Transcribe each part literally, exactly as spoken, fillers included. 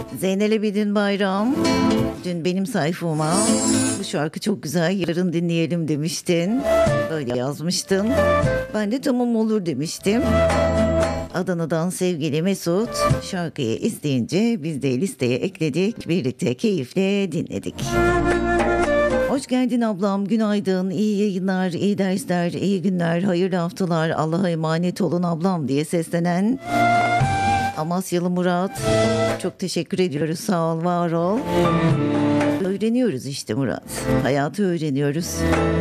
Zeynel Abidin Bayram, dün benim sayfama bu şarkı çok güzel, yarın dinleyelim demiştin. Öyle yazmıştın. Ben de tamam olur demiştim. Adana'dan sevgili Mesut şarkıyı isteyince biz de listeye ekledik. Birlikte keyifle dinledik. Hoş geldin ablam, günaydın, iyi yayınlar, iyi dersler, iyi günler, hayırlı haftalar, Allah'a emanet olun ablam diye seslenen Amasyalı Murat. Çok teşekkür ediyoruz, sağ ol, var ol. Öğreniyoruz işte Murat, hayatı öğreniyoruz.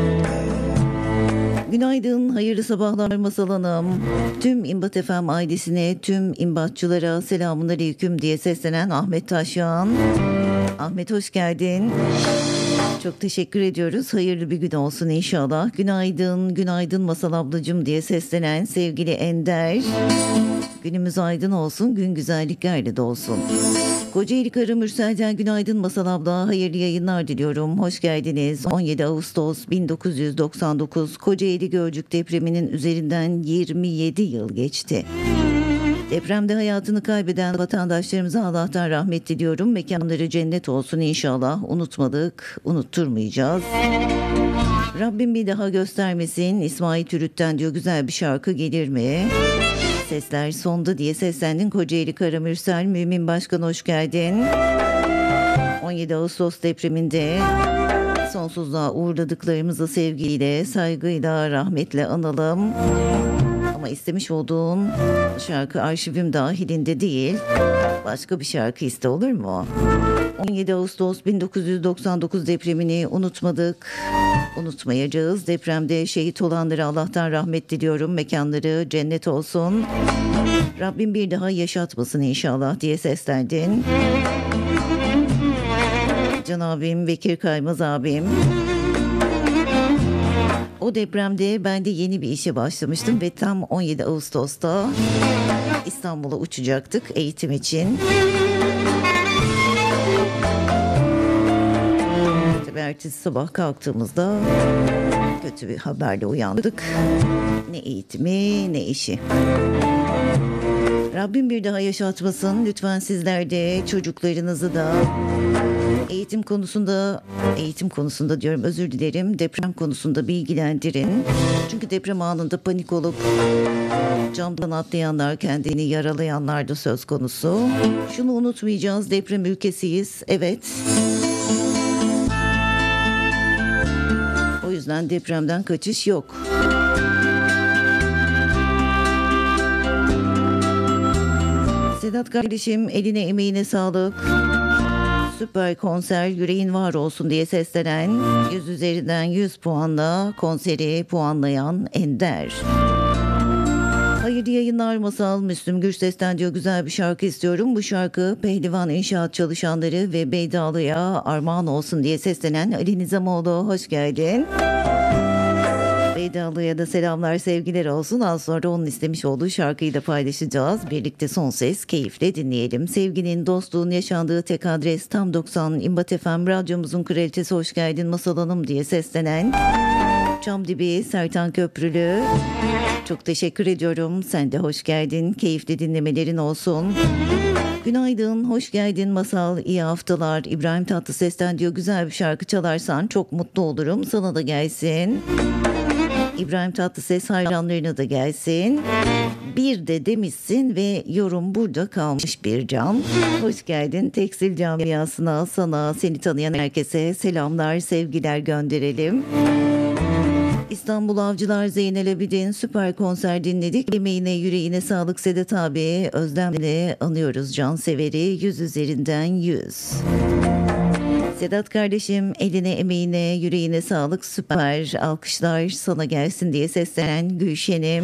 Günaydın, hayırlı sabahlar Masal Hanım. Tüm İmbat F M ailesine, tüm imbatçılara selamünaleyküm diye seslenen Ahmet Taşyan. Ahmet hoş geldin. Çok teşekkür ediyoruz. Hayırlı bir gün olsun inşallah. Günaydın, günaydın Masal ablacığım diye seslenen sevgili Ender. Günümüz aydın olsun, gün güzelliklerle dolsun. Kocaeli Karamürsel'den günaydın Masal abla, hayırlı yayınlar diliyorum. Hoş geldiniz. on yedi Ağustos bin dokuz yüz doksan dokuz Kocaeli Gölcük depreminin üzerinden yirmi yedi yıl geçti. Depremde hayatını kaybeden vatandaşlarımıza Allah'tan rahmet diliyorum. Mekanları cennet olsun inşallah. Unutmadık, unutturmayacağız. Rabbim bir daha göstermesin. İsmail Türüt'ten diyor, güzel bir şarkı gelir mi? Sesler sonda diye seslendin Kocaeli Karamürsel. Mümin Başkan hoş geldin. on yedi Ağustos depreminde sonsuzluğa uğurladıklarımızı sevgiyle, saygıyla, rahmetle analım. Ama istemiş olduğum şarkı arşivim dahilinde değil. Başka bir şarkı iste, olur mu? on yedi Ağustos bin dokuz yüz doksan dokuz depremini unutmadık. Unutmayacağız. Depremde şehit olanlara Allah'tan rahmet diliyorum. Mekanları cennet olsun. Rabbim bir daha yaşatmasın inşallah diye seslendin. Can abim, Bekir Kaymaz abim. O depremde ben de yeni bir işe başlamıştım ve tam on yedi Ağustos'ta İstanbul'a uçacaktık eğitim için. Tabii ertesi sabah kalktığımızda kötü bir haberle uyandık. Ne eğitimi ne işi. Rabbim bir daha yaşatmasın. Lütfen sizler de çocuklarınızı da eğitim konusunda, eğitim konusunda diyorum, özür dilerim, deprem konusunda bilgilendirin. Çünkü deprem anında panik olup camdan atlayanlar, kendini yaralayanlar da söz konusu. Şunu unutmayacağız, deprem ülkesiyiz, evet. O yüzden depremden kaçış yok. Sedat kardeşim, eline emeğine sağlık. Süper konser, yüreğin var olsun diye seslenen, yüz üzerinden yüz puanla konseri puanlayan Ender. Hayırlı yayınlar Masal. Müslüm Gürses'ten diyor, güzel bir şarkı istiyorum. Bu şarkı Pehlivan İnşaat çalışanları ve Beydalı'ya armağan olsun diye seslenen Ali Nizamoğlu, hoş geldin. Beydalı'ya da selamlar, sevgiler olsun. Az sonra onun istemiş olduğu şarkıyı da paylaşacağız. Birlikte son ses keyifle dinleyelim. Sevginin, dostluğun yaşandığı tek adres tam doksan İmbat F M, radyomuzun kraliçesi hoş geldin Masal Hanım diye seslenen Çamdibi Sertan Köprülü. Çok teşekkür ediyorum. Sen de hoş geldin. Keyifli dinlemelerin olsun. Günaydın, hoş geldin Masal. İyi haftalar. İbrahim Tatlıses'ten diyor, güzel bir şarkı çalarsan çok mutlu olurum. Sana da gelsin. İbrahim Tatlıses hayranlarına da gelsin. Bir de demişsin ve yorum burada kalmış bir can. Hoş geldin tekstil camiasına, sana, seni tanıyan herkese selamlar, sevgiler gönderelim. İstanbul Avcılar Zeynel Abidin süper konser dinledik. Emeğine yüreğine sağlık Sedat abi. Özlemle anıyoruz canseveri, yüz üzerinden yüz. Sedat kardeşim, eline emeğine yüreğine sağlık, süper, alkışlar sana gelsin diye seslenen Gülşen'im.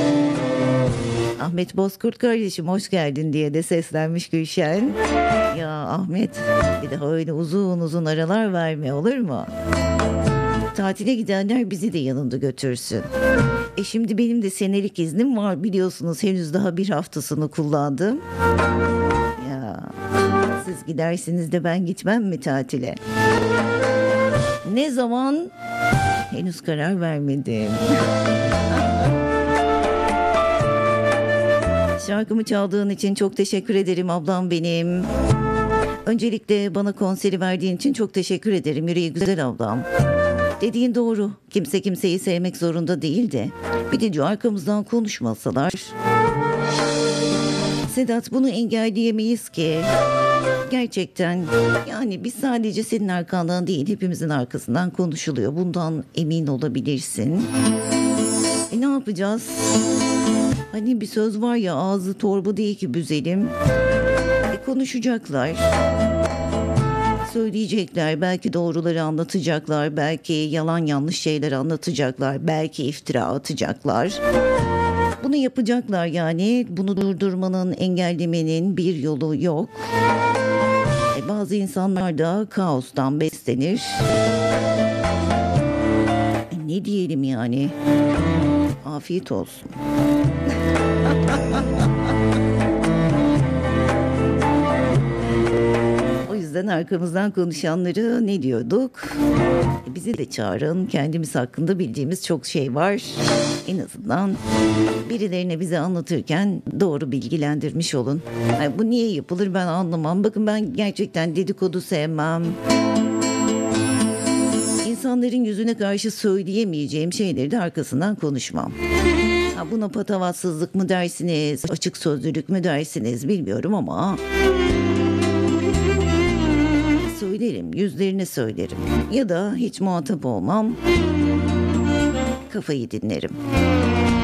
Ahmet Bozkurt kardeşim hoş geldin diye de seslenmiş Gülşen. Ya Ahmet, bir daha öyle uzun uzun aralar verme, olur mu? Tatile gidenler bizi de yanında götürsün. E şimdi benim de senelik iznim var biliyorsunuz, henüz daha bir haftasını kullandım. Ya siz gidersiniz de ben gitmem mi tatile? Ne zaman? Henüz karar vermedim. Şarkımı çaldığın için çok teşekkür ederim ablam benim. Öncelikle bana konseri verdiğin için çok teşekkür ederim yüreği güzel ablam. Dediğin doğru. Kimse kimseyi sevmek zorunda değil de bir de diyor arkamızdan konuşmasalar. Sedat, bunu engelleyemeyiz ki. Gerçekten yani biz sadece senin arkandan değil hepimizin arkasından konuşuluyor. Bundan emin olabilirsin. E ne yapacağız? Hani bir söz var ya, ağzı torba değil ki büzelim. E konuşacaklar. Söyleyecekler, belki doğruları anlatacaklar, belki yalan yanlış şeyler anlatacaklar, belki iftira atacaklar. Bunu yapacaklar yani. Bunu durdurmanın, engellemenin bir yolu yok. E bazı insanlar da kaostan beslenir. E ne diyelim yani? Afiyet olsun. O yüzden arkamızdan konuşanları ne diyorduk? E bizi de çağırın. Kendimiz hakkında bildiğimiz çok şey var. En azından birilerine bize anlatırken doğru bilgilendirmiş olun. Yani bu niye yapılır ben anlamam. Bakın, ben gerçekten dedikodu sevmem. İnsanların yüzüne karşı söyleyemeyeceğim şeyleri de arkasından konuşmam. Ha, buna patavatsızlık mı dersiniz, açık sözlülük mü dersiniz bilmiyorum ama söylerim, yüzlerine söylerim. Ya da hiç muhatap olmam, kafayı dinlerim.